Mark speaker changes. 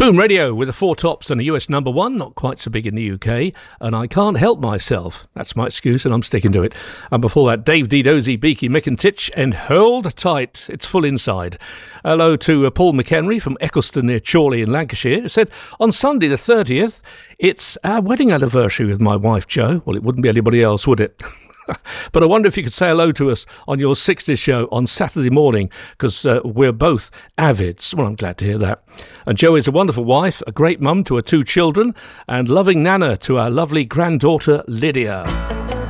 Speaker 1: Boom Radio with the Four Tops and a US number one, not quite so big in the UK, and I Can't Help Myself. That's my excuse and I'm sticking to it. And before that, Dave D. Dozy, Beaky, Mick and Titch, and Hold Tight, It's Full Inside. Hello to Paul McHenry from Eccleston near Chorley in Lancashire, who said, on Sunday the 30th, it's our wedding anniversary with my wife Jo. Well, it wouldn't be anybody else, would it? But I wonder if you could say hello to us on your 60s show on Saturday morning, because we're both avids. Well, I'm glad to hear that. And Jo is a wonderful wife, a great mum to her two children, and loving nana to our lovely granddaughter Lydia.